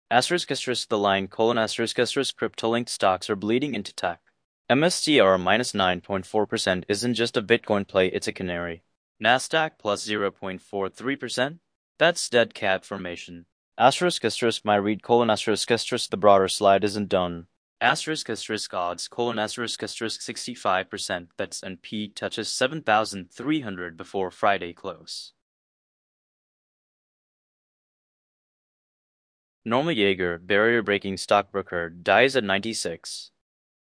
Asterisk asterisk the line colon asterisk asterisk crypto-linked stocks are bleeding into tech. MSTR minus 9.4% isn't just a Bitcoin play, it's a canary. Nasdaq plus 0.43%? That's dead cat formation. Asterisk asterisk my read colon asterisk asterisk the broader slide isn't done. Asterisk asterisk odds colon asterisk asterisk 65% that S&P touches 7,300 before Friday close. Norma Yeager, barrier-breaking stockbroker, dies at 96.